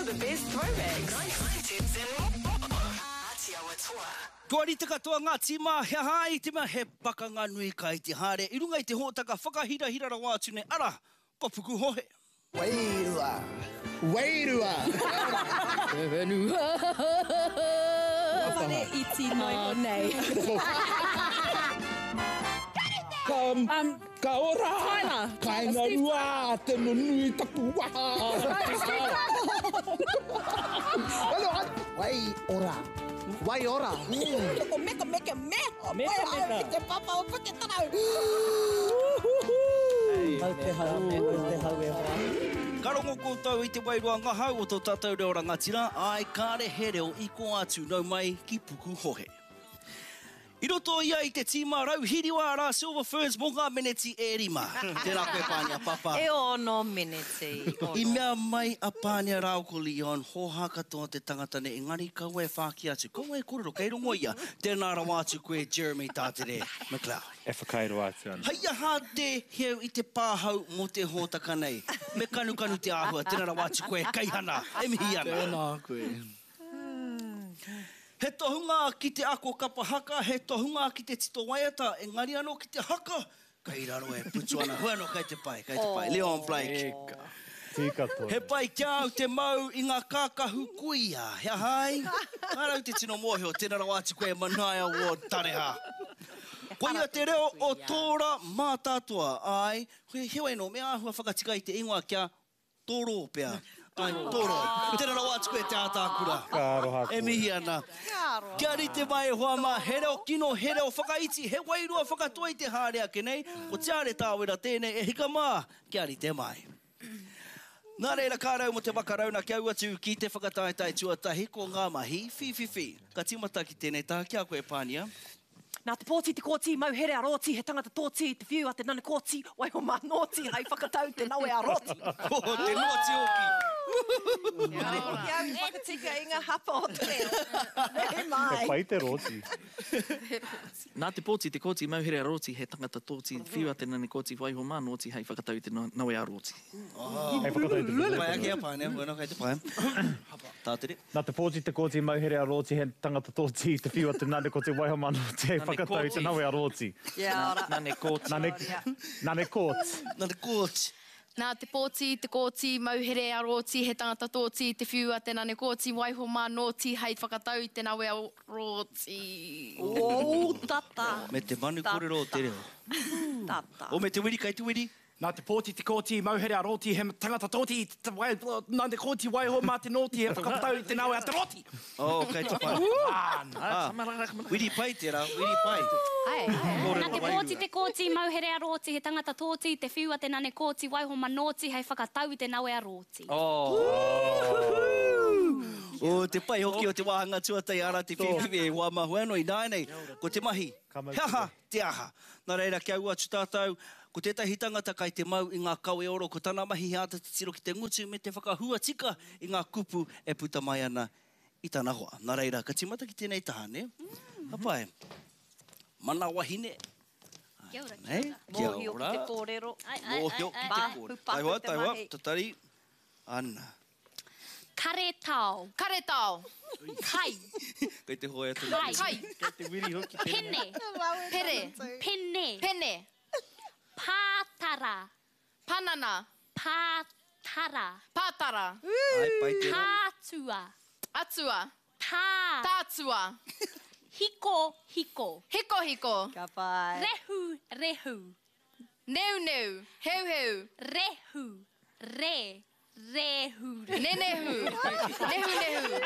the best throwbacks. 9, Tuari te katoa ngā tima, he hai tima he paka ngā nui ka i te hare. I runga i te hōtaka whakahira rawa atu ne ara, ko puku hohe. Wairua. Wairua. Whenua. Whare iti noi o nei. Ka ora. Tyler. Ka inga rua, te nunui tapu waha. Wai ora. Wai ora. O meka. Te papa o puke tarau. Mau te hau e ora. Karongo koutou i te wairua ngā hau o tō tātou reo rangatira, ai kāre he reo i ko atu nau mai ki puku hohe. I roto ia i te tīma rau hiriwa ara Silver Ferns mō ngā meneti e rima. Tērā koe pānia, papa. E ono meneti. I mea mai a pānia rau ko Leon, hoha katoa te tangata ne engari kaua e whāki atu. Kaua e korero, kei rongo ia. Tēnā rawa atu koe Jeremy Tātere McLeod. E whakairo atu ana. Hai aha te heu i te pāhau mō te hōtaka nei. Me kanu te āhua, tēnā rawa atu koe kaihana. E mihi ana. Tēnā koe. He tohunga ki te ako kapahaka, he tohunga ki te tito waiata, engari anō ki te haka. Kai raro e putu ana. Hoi anō, kai te pai. Leon Blake. Tika tō. He pai kia au te mau i ngā kākahu kuia. Hea hai. Karau te tino mōhio, tēnā rau atu koe Manaia Ward Tareha. Koia te reo o tōra mātātua. Ai, hoi heoi no, mea ahua whakatika i te ingoa kia tōro pea. Ai, tōro. Tēnā rau atu koe te ātākura. Kāroha koe. E mihi ana. Kia rite mai e hoama, he reo kino, he reo whakaiti, he wairua whakatoa i te hārea ke nei, ko te are tāwera tēnei e hika mā, kia rite mai. Nā reira kārau mo te wakarauna kia ua tū ki te whakataetai tuatahi ko ngā mahi, fi. Ka timata ki tēnei tā, kia koe pānia. Nā te pōti te kōti, mau here a rōti, he tangata tōti, te whiu a te nane kōti, wai ho mā nōti, hei whakatau te naue a rōti. Te nōti oki. Ia i whakatika i ngā hapa o te reo. Nei mai. He pai te roti. Nā te pōti te kōti, mau here a rōti, he tangata tōti, te whiu a te nane kōti, wai ho mā nōti, hei whakatau te naue a rōti. Hei whakatau te roti. Pai ake a pāne, bueno, kai te pai. Tātere. Nā te pōti te kōti mauhere a roti, he tangata tōti, te whiu a te nane ko te waihamano, te whakatau te naue a roti. Nane kōti. Nane kōti. Nā te kōti. Nā te pōti, te kōti, mauhere a roti, he tangata tōti, te whiu a te nane kōti, waiho mā nōti, hei whakatau te naue a roti. O, tata. Me te manu korero o te reo. Tata. O me te wiri, kai te wiri. Nā te pōti, te kōti, mauhere a roti, he tangata tōti, nā te kōti waiho mā te nōti, he whakatau te naue a te roti. Oh, kai te pai. Wiri pai tērā, wiri pai. Nā te pōti, te kōti, mauhere a roti, he tangata tōti, te whiu a te nane kōti, waiho mā nōti, hei whakatau te naue a roti. O te pai hoki o te wāhanga tuatai ara te whiwhiwi e wā mahuano i nānei. Ko te mahi, heaha, te aha. Nā reira kia ua atu tātou, ko tētahi tangata kai te mau i ngā kau e oro, ko tāna mahi hāta te tiro ki te ngutu me te whakahua tika i ngā kupu e puta mai ana i tāna hoa. Nā reira, ka timata ki tēnei taha, ne? Hapai, mana wahine. Kia ora, Kia ora. Mōhio ki te kōrero. Mōhio ki te kōrero. Taiwa, tatari. Ana. Kare tau. Kare tau. Kai. Kei te hoe atu. Kai. Kei te wiri hoki. Pene. Pere. Pene. Pene. Pātara. Panana. Pātara. Pātara. Ai, pai tērā. Tātua. Atua. Tātua. Tātua. Hiko. Hiko. Ka pai. Rehu. Neu. Heu. Rehu. Nenehu. Nehu.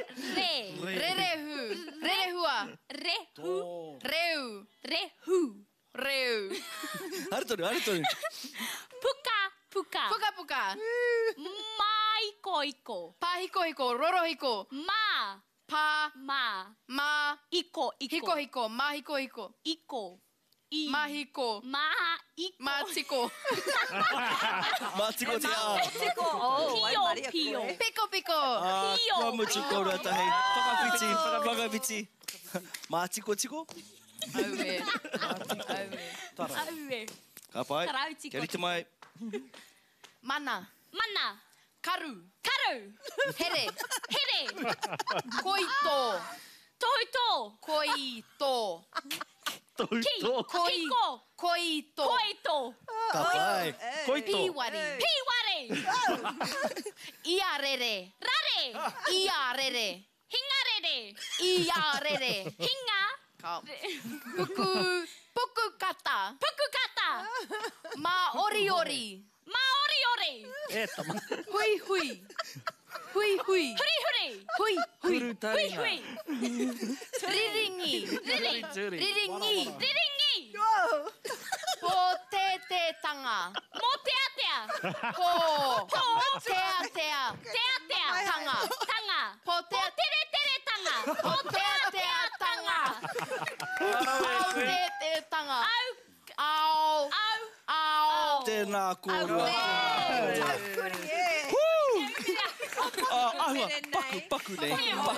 Rerehua. Reu. Aritoru. Puka. Maikoiko. Pahiko. Rorohiko. Ma. Iko. Hiko. Mahiko. Iko. Mahiko. Matiko. Mātiko te ao. Pio. Piko. Kua mutu kora tahi. Whakawhiti. Mātiko tiko. Aume. Ka pai. Karau tiko. Kia rite mai. Mana. Karu. Karu. Here. Here. Koito. Tohuto. Koito. Ki. Kiko. Koito. Koito. Tapai. Koito. Piwari. Piware. Iarere. Rare. Iarere. Hingarere. Iarere. Hinga. Puku kata. Pukukata. Ma ori ori. Maori ore. Hui hui. Hui hui. Huri huri. Hui hui. Hui Kurutaringa. hui. Riringi. Riringi. Riringi. Po te te tanga. Mo te atea. Po. Te atea. Te atea. Tanga. Tanga. Po te Tere tere tanga. Po te atea tanga. Au te te tanga. Au. Au. Au. Au. Tēnā kōrua. Ahua, paku nei.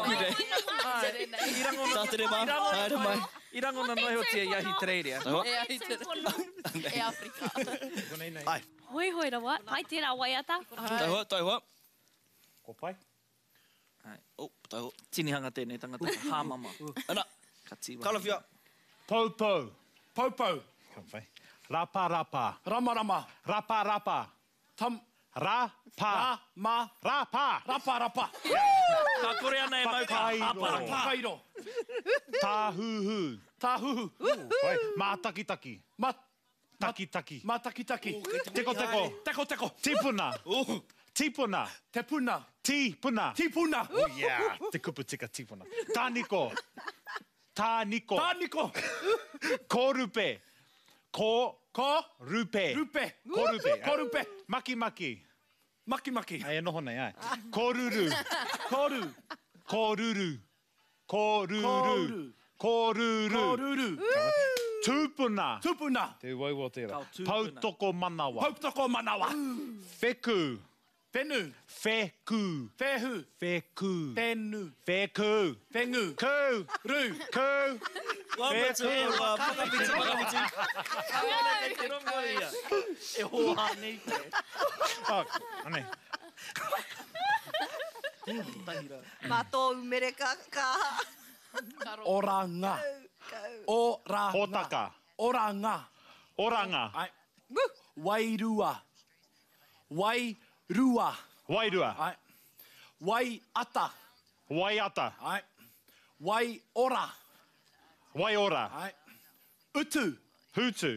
Tātere mā, haere mai. I rangona noi o tia iahi treirea. E Afrika. Ai, Hoi hoi rawa. Ai tērā waiata. tai hoa. Ko pai. O, tai hoa. Tinihanga tēnei tangata. Hāmama. Ana, Katsiwa. kalawhia. Poupou. Poupou. Come pai. Rapa rapa. Rama rama. Rapa rapa. Tam. Rapa. Ma. Rapa. Rapa rapa. Ka kore ana e mau ka. Whakairo. Whakairo. Tāhuhu. Tāhuhu. Pai. Mā taki taki. Ma. Taki taki. Ma taki taki. Teko teko. Teko teko. Tipuna. Tipuna. Te puna. Tipuna. Tipuna. Oh yeah. Te kupu tika tipuna. Tāniko. Tāniko. Tāniko. Kōrupe. Ko. Rupe. Rupe. Kōrupe. Kōrupe. Maki maki. Maki maki. Ai, noho nei, ai. Kōruru. Kōru. Kōruru. Kōruru. Kōru. Kōruru. Kōruru. Tūpuna. Tupuna. Te waiwa tērā. Kau tūpuna. Pautoko manawa. Pautoko manawa. Wheku. Whenu. Wheku. Whehu. Wheku. Whenu. Wheku. Whengu. Ku. Ru. Ku. Wamatu, pakapiti, pakapiti. Te rongo ia. E hoa nei te. Oh, ane. Mato umere ka. Oranga. Oranga. Hotaka. Oranga. Oranga. Ai. Wairua. Wairua. Wairua. Ai. Waiata. Waiata. Ai. Waiora. Waiora. Ai. Utu. Hutu.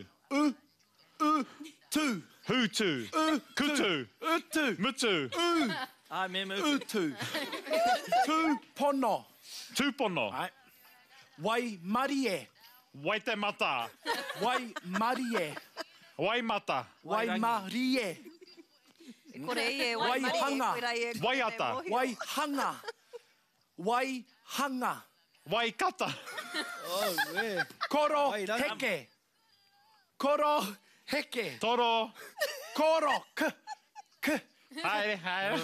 Tu. Hutu. Kutu. Utu. Mutu. Ai, me mau. Utu. Tupono. Tūpono. Ai. Waimarie. Waitemata. Waimarie. Waimata. Waimarie. Kore ie. Waihanga. Waiata. Waihanga. Waihanga. Waikata. Oh, we. Koro Wairanga. heke. Koro heke. Toro. Koro k. Haere, haere.